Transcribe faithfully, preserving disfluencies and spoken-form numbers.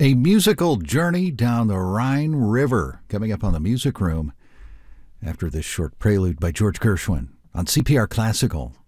A musical journey down the Rhine River coming up on the Music Room after this short prelude by George Gershwin on C P R Classical.